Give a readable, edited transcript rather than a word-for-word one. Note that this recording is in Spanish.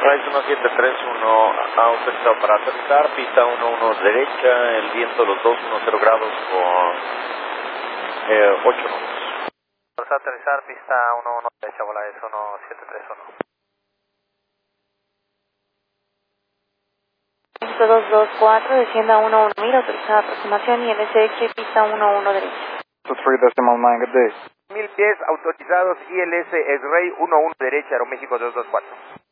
Rise 1731, autorizado para aterrizar, pista 11 derecha, el viento los 210 grados con 8 knots. Vamos a aterrizar, pista 11 derecha, bola es 1731. 224, descienda 11.000, autorizada aproximación y LSX, pista 11 derecha. 3.9, good day. 1000 pies autorizados, ILS X-Ray 11 derecha, Aeroméxico 224.